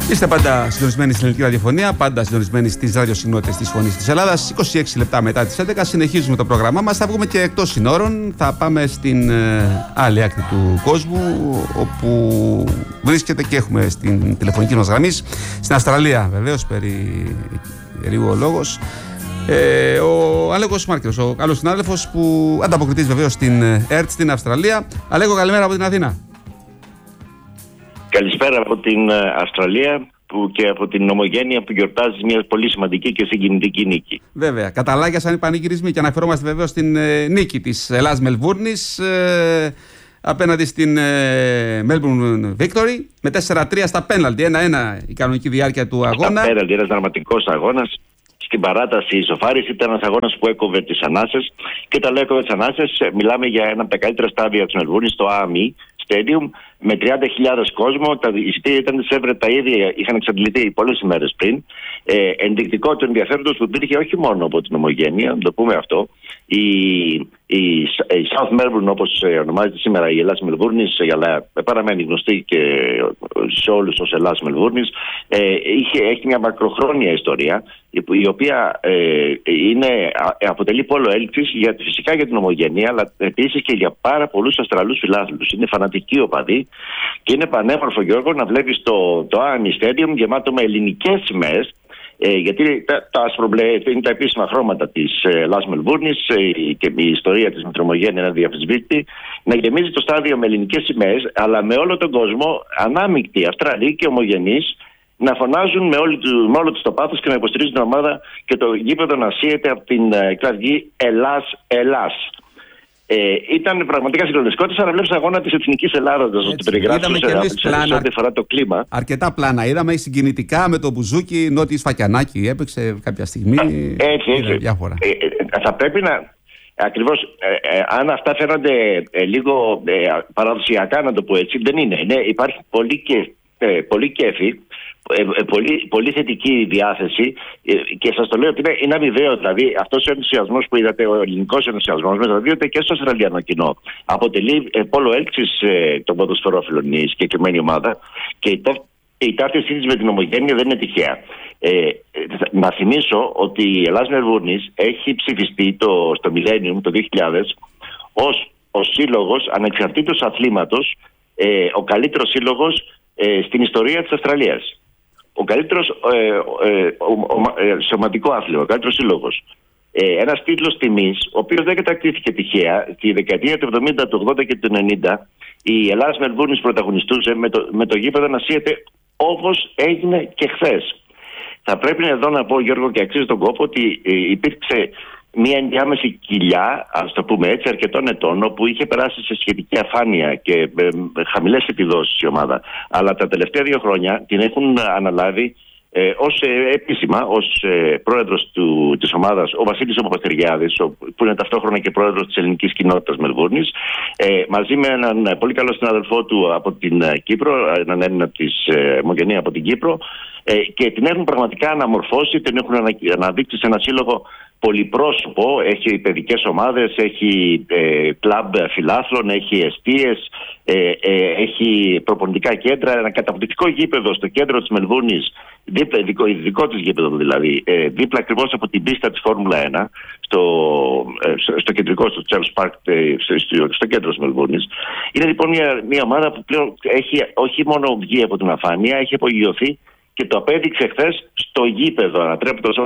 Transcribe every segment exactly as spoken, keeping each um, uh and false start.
Είστε πάντα συντονισμένοι στην ελληνική ραδιοφωνία, πάντα συντονισμένοι στις ραδιοσυχνότητες της Φωνής της Ελλάδας. είκοσι έξι λεπτά μετά τις έντεκα συνεχίζουμε το πρόγραμμά μας. Θα βγούμε και εκτός συνόρων. Θα πάμε στην ε, άλλη άκρη του κόσμου, όπου βρίσκεται και έχουμε στην τηλεφωνική μας γραμμή, στην Αυστραλία βεβαίως, περί περίπου ο λόγος. Ε, ο Αλέκος Μάρκερος, ο καλός συνάδελφος που ανταποκριτής βεβαίως στην ΕΡΤ στην Αυστραλία. Αλέκο, καλημέρα από την Αθήνα. Καλησπέρα από την Αυστραλία που και από την Ομογένεια που γιορτάζει μια πολύ σημαντική και συγκινητική νίκη. Βέβαια. Καταλάγιασαν οι πανηγυρισμοί και αναφερόμαστε βεβαίως στην ε, νίκη της Ελλάς Μελβούρνης ε, απέναντι στην ε, Melbourne Victory με τέσσερα τρία στα πέναλτι. ένα ένα η κανονική διάρκεια του αγώνα. Στα πέναλτι, ένας δραματικός αγώνας. Στην παράταση η ισοφάριση ήταν ένας αγώνας που έκοβε τις ανάσες. Και τα λέω έκοβε τις ανάσες, μιλάμε για ένα από τα καλύτερα στάδια της Μελβούρνης, το έι εμ ι Stadium, με τριάντα χιλιάδες κόσμο. Τα εισιτήρια ήταν σε έβρε τα ίδια, είχαν εξαντληθεί πολλές ημέρες πριν. Ε, ενδεικτικό του ενδιαφέροντος που υπήρχε όχι μόνο από την Ομογένεια, να το πούμε αυτό. Η, η, η South Melbourne, όπως ονομάζεται σήμερα η Ελλάς Μελβούρνης, αλλά παραμένει γνωστή και σε όλους ως Ελλάς Μελβούρνης, ε, είχε, έχει μια μακροχρόνια ιστορία, η οποία ε, είναι, αποτελεί πόλο έλξης για, φυσικά για την Ομογένεια, αλλά επίσης και για πάρα πολλούς Αυστραλούς φιλάθλους. Είναι φανατικοί οπαδοί και είναι πανέμορφο, Γιώργο, να βλέπεις το, το έι εμ ι Stadium γεμάτο με ελληνικές σημαίες. Ε, γιατί τα, τα ασπρομπλε είναι τα επίσημα χρώματα της Ελλάς Μελβούρνης ε, και η ιστορία της με την Ομογένεια είναι διαφυσβήτητη, να γεμίζει το στάδιο με ελληνικές σημαίες, αλλά με όλο τον κόσμο ανάμεικτοι Αυστραλοί και Ομογενείς να φωνάζουν με, όλη του, με όλο τους το πάθος και να υποστηρίζουν την ομάδα και το γήπεδο να σύεται από την ε, κραυγή Ελλάς, Ελλάς. Ε, ήταν πραγματικά συγκλονιστικότητα, αλλά βλέπεις αγώνα της Εθνικής Ελλάδας, να το περιγράψω σε ό,τι αφορά το κλίμα. Αρκετά πλάνα είδαμε, συγκινητικά με το μπουζούκι, Νότι Σφακιανάκη έπαιξε κάποια στιγμή. Έτσι, έτσι. Διάφορα. Ε, ε, θα πρέπει να. Ακριβώς, ε, ε, αν αυτά φαίνονται ε, λίγο ε, παραδοσιακά, να το πω έτσι, δεν είναι. Ναι, υπάρχει πολύ, και, ε, πολύ κέφι. Ε, ε, πολύ, πολύ θετική διάθεση ε, και σας το λέω ότι είναι, είναι αμοιβαίο. Δηλαδή αυτός ο ενθουσιασμός που είδατε, ο ελληνικός ενθουσιασμός, μεταδίδεται και στο Αυστραλιανό κοινό. Αποτελεί ε, πόλο έλξης ε, των ποδοσφαιρόφιλων η συγκεκριμένη ομάδα και η, η ταύτισή της με την Ομογένεια δεν είναι τυχαία. Ε, ε, να θυμίσω ότι η Ελλάς Μελβούρνης έχει ψηφιστεί το, στο Millennium το δύο χιλιάδες ως ο σύλλογος ανεξαρτήτως αθλήματος, ε, ο καλύτερος σύλλογος ε, στην ιστορία της Αυστραλίας. Ο καλύτερος ε, ε, ε, ε, σωματικό άθλημα, ο καλύτερος σύλλογος. Ε, ένας τίτλος τιμής, ο οποίος δεν κατακτήθηκε τυχαία. Τη δεκαετία του εβδομήντα, του ογδόντα και του ενενήντα η Ελλάς Μελβούρνης πρωταγωνιστούσε με το, με το γήπεδο να σύεται όπως έγινε και χθες. Θα πρέπει εδώ να πω, Γιώργο, και αξίζει τον κόπο, ότι ε, υπήρξε μια ενδιάμεση κοιλιά, ας το πούμε έτσι, αρκετών ετών, όπου είχε περάσει σε σχετική αφάνεια και ε, χαμηλές επιδόσεις η ομάδα. Αλλά τα τελευταία δύο χρόνια την έχουν αναλάβει ε, ως ε, επίσημα, ως ε, πρόεδρος του, της ομάδας, ο Βασίλης ο Παπαστεριάδης, που είναι ταυτόχρονα και πρόεδρος της ελληνικής κοινότητας Μελβούρνης, ε, μαζί με έναν πολύ καλό συναδελφό του από την ε, Κύπρο, έναν Έλληνα της ε, Ομογενεία από την Κύπρο, ε, και την έχουν πραγματικά αναμορφώσει, την έχουν αναδείξει σε ένα σύλλογο πολυπρόσωπο. Έχει παιδικές ομάδες, έχει ε, κλαμπ φιλάθλων, έχει εστίες, ε, ε, έχει προπονητικά κέντρα, ένα καταπληκτικό γήπεδο στο κέντρο της Μελβούρνης, δίπλα, δικό, δικό της γήπεδο δηλαδή, ε, δίπλα ακριβώς από την πίστα της Φόρμουλα ένα, στο, ε, στο κεντρικό, στο Charles Park, ε, στο, στο κέντρο της Μελβούρνης. Είναι λοιπόν μια, μια ομάδα που πλέον έχει όχι μόνο βγει από την αφάνεια, έχει απογειωθεί και το απέδειξε χθες στο γήπεδο, ανατρέποντας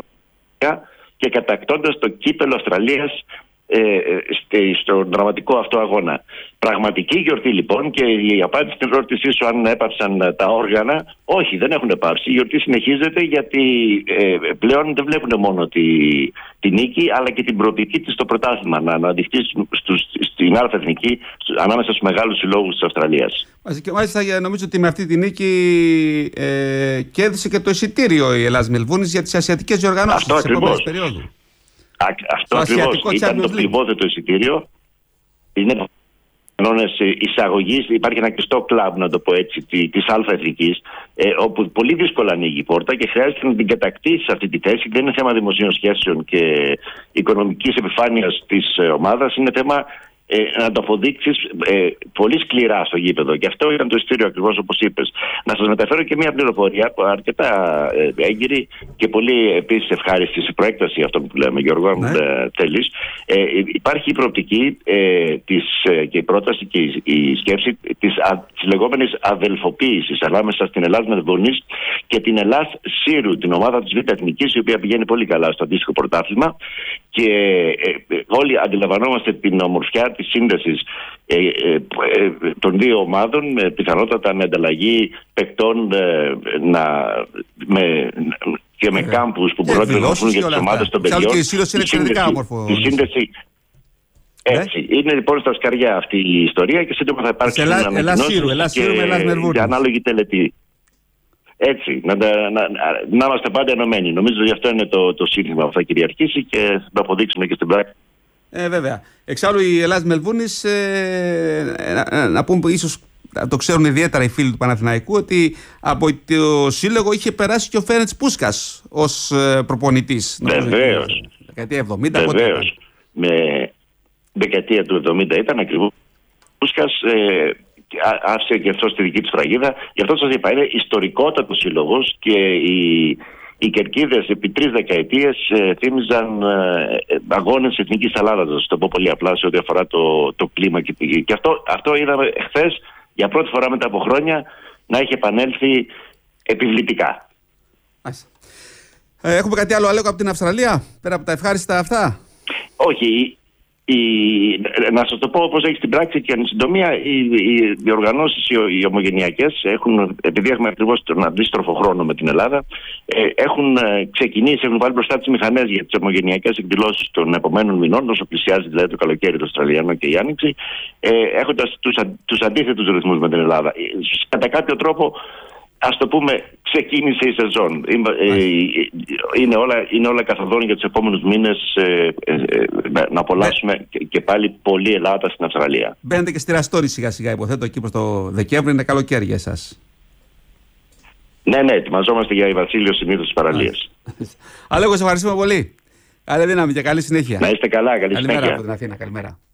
και κατακτώντας το κύπελλο Αυστραλίας ε, στον δραματικό αυτό αγώνα. Πραγματική γιορτή λοιπόν, και η απάντηση στην ερώτησή σου αν έπαψαν τα όργανα, όχι, δεν έχουν πάψει. Η γιορτή συνεχίζεται γιατί ε, πλέον δεν βλέπουν μόνο τη, τη νίκη, αλλά και την προοπτική της στο πρωτάθλημα να αναδειχθεί στην Α' Εθνική ανάμεσα στους μεγάλους συλλόγους της Αυστραλίας. Και μάλιστα νομίζω ότι με αυτή τη νίκη ε, κέρδισε και το εισιτήριο η Ελλάς Μελβούρνης για τις ασιατικές διοργανώσεις της επόμενης περίοδου. Α, αυτό ακριβώς ήταν το πληγόδετο εισιτήριο. Είναι κανόνες εισαγωγής. Υπάρχει ένα κλειστό κλαμπ, να το πω έτσι, της Α' Εθνικής, ε, όπου πολύ δύσκολα ανοίγει η πόρτα και χρειάζεται να την κατακτήσει αυτή τη θέση. Δεν είναι θέμα δημοσίων σχέσεων και οικονομικής επιφάνειας της ομάδας. Είναι θέμα ε, να το αποδείξεις ε, πολύ σκληρά στο γήπεδο. Και αυτό ήταν το ειστήριο ακριβώς όπως είπες. Να σας μεταφέρω και μια πληροφορία αρκετά ε, έγκυρη και πολύ επίσης ευχάριστη σε προέκταση αυτό που λέμε, Γιώργο, αν ναι. ε, θέλεις. Ε, υπάρχει η προοπτική ε, της, ε, και η πρόταση και η, η σκέψη της, α, της λεγόμενης αδελφοποίησης ανάμεσα στην Ελλάς Μελβούρνης και την Ελλάς Σύρου, την ομάδα της Β' Εθνικής, η οποία πηγαίνει πολύ καλά στο αντίστοιχο πρωτάθλημα. Και ε, ε, όλοι αντιλαμβανόμαστε την ομορφιά της σύνδεσης ε, ε, ε, των δύο ομάδων, ε, πιθανότατα με ανταλλαγή παικτών ε, να, με, και με yeah. κάμπους που μπορούν να δημιουργηθούν για τις ομάδες των παιδιών. Και η Σύρωση είναι εξαιρετικά όμορφο. Τη σύνδεση. Έτσι. Yeah. Είναι λοιπόν στα σκαριά αυτή η ιστορία και σύντομα θα υπάρξει μια ανακοινώση και ανάλογη τελετή. Έτσι, να, να, να, να είμαστε πάντα ενωμένοι. Νομίζω ότι αυτό είναι το, το σύνθημα που θα κυριαρχήσει και θα το αποδείξουμε και στην πράξη. Ε, βέβαια. Εξάλλου η Ελλάς Μελβούρνης, ε, να, να πούμε ίσως το ξέρουν ιδιαίτερα οι φίλοι του Παναθηναϊκού, ότι από το σύλλογο είχε περάσει και ο Φέρεντς Πούσκας ως ε, προπονητής. Βεβαίως. Δεκαετία εβδομήντα. Βεβαίως. Με δεκαετία του εβδομήντα ήταν ακριβώς. Πούσκας ε, άφησε και αυτό στη δική του φραγίδα. Γι' αυτό σας είπα, είναι ιστορικότατος σύλλογος και οι, οι κερκίδες επί τρεις δεκαετίες ε, θύμιζαν ε, αγώνες εθνικής Ελλάδας, να το πω πολύ απλά σε ό,τι αφορά το, το κλίμα και τη γη. Και αυτό, αυτό είδαμε χθες για πρώτη φορά μετά από χρόνια να έχει επανέλθει επιβλητικά. Ε, έχουμε κάτι άλλο, Αλέκο, από την Αυστραλία, πέρα από τα ευχάριστα αυτά? Όχι. Η, να σας το πω όπως έχει στην πράξη και εν συντομία, οι, οι διοργανώσεις οι, οι ομογενειακές έχουν, επειδή έχουμε ακριβώς τον αντίστροφο χρόνο με την Ελλάδα, ε, έχουν ε, ξεκινήσει, έχουν βάλει μπροστά τις μηχανές για τις ομογενειακές εκδηλώσεις των επομένων μηνών, όσο πλησιάζει δηλαδή το καλοκαίρι το Αυστραλιανό και η Άνοιξη, ε, έχοντας τους, τους αντίθετους ρυθμούς με την Ελλάδα. Κατά κάποιο τρόπο, ας το πούμε, ξεκίνησε η σεζόν. Είναι όλα, είναι όλα καθοδόν για τους επόμενους μήνες ε, ε, ε, να απολαύσουμε και, και πάλι πολύ Ελλάδα στην Αυστραλία. Μπαίνετε και στη Ραστόρη σιγά σιγά, υποθέτω, εκεί προς το Δεκέμβρη, είναι καλοκαίρι για εσάς. Ναι, ναι, ετοιμαζόμαστε για η Βασίλειο συνήθως της παραλίας. Αλέκο, σε ευχαριστούμε πολύ. Καλή δύναμη και καλή συνέχεια. Να είστε καλά, καλή Καλημέρα συνέχεια. από την Αθήνα, καλημέρα.